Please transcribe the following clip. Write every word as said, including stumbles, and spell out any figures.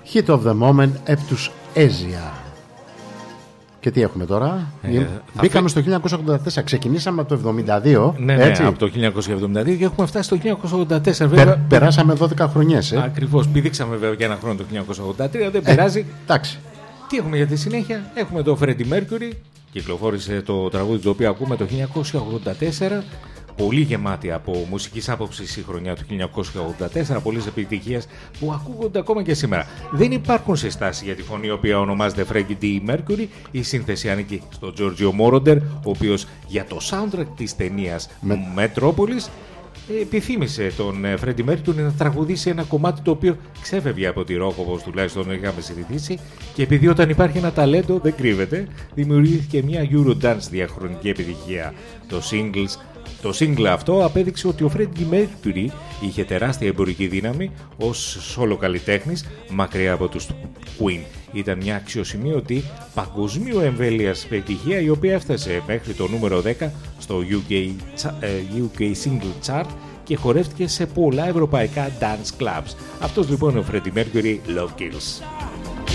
Hit of the moment από τους Asia. Και τι έχουμε τώρα? Ε, Μπήκαμε φε... στο χίλια εννιακόσια ογδόντα τέσσερα. Ξεκινήσαμε από το εβδομήντα δύο. Ναι, ναι, έτσι. από το χίλια εννιακόσια εβδομήντα δύο και έχουμε φτάσει στο χίλια εννιακόσια ογδόντα τέσσερα. Πε, βέβαια. Περάσαμε δώδεκα χρονιές. Ε. Ακριβώς. Πήδηξαμε βέβαια για ένα χρόνο το χίλια εννιακόσια ογδόντα τρία. Δεν πειράζει. Εντάξει. Τι έχουμε για τη συνέχεια? Έχουμε το Freddie Mercury. Κυκλοφόρησε το τραγούδι το οποίο ακούμε το χίλια εννιακόσια ογδόντα τέσσερα. Πολύ γεμάτη από μουσικής άποψης η χρονιά του χίλια εννιακόσια ογδόντα τέσσερα, πολλές επιτυχίες που ακούγονται ακόμα και σήμερα. Δεν υπάρχουν συστάσεις για τη φωνή η οποία ονομάζεται Freddie Mercury. Η σύνθεση ανήκει στον Giorgio Moroder, ο οποίος για το soundtrack της ταινίας Με... Metropolis επιθύμησε τον Freddie Mercury να τραγουδήσει ένα κομμάτι το οποίο ξέφευγε από τη ροκ, όπως τουλάχιστον είχαμε συνηθίσει, και επειδή όταν υπάρχει ένα ταλέντο δεν κρύβεται, δημιουργήθηκε μια Eurodance διαχρονική επιτυχία. Το singles Το single αυτό απέδειξε ότι ο Freddie Mercury είχε τεράστια εμπορική δύναμη ως σόλο καλλιτέχνης μακριά από τους Queen. Ήταν μια αξιοσημείωτη παγκοσμίου εμβέλειας επιτυχία η οποία έφτασε μέχρι το νούμερο δέκα στο γιου κέι, γιου κέι Single Chart και χορεύτηκε σε πολλά ευρωπαϊκά dance clubs. Αυτός λοιπόν είναι ο Freddie Mercury, Love Kills.